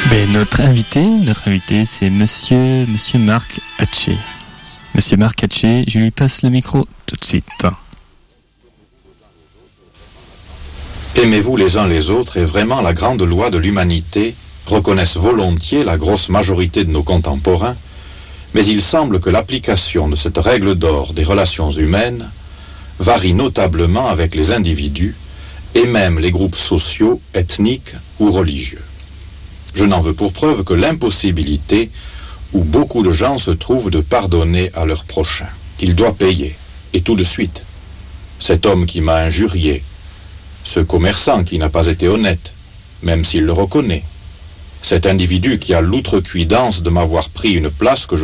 Ben, notre invité, c'est Monsieur Marc Hatché. Monsieur Marc Hatché, je lui passe le micro tout de suite. Aimez-vous les uns les autres est vraiment la grande loi de l'humanité, reconnaissent volontiers la grosse majorité de nos contemporains, mais il semble que l'application de cette règle d'or des relations humaines varie notablement avec les individus et même les groupes sociaux, ethniques ou religieux. Je n'en veux pour preuve que l'impossibilité où beaucoup de gens se trouvent de pardonner à leur prochain. Il doit payer, et tout de suite. Cet homme qui m'a injurié, ce commerçant qui n'a pas été honnête, même s'il le reconnaît, cet individu qui a l'outrecuidance de m'avoir pris une place que je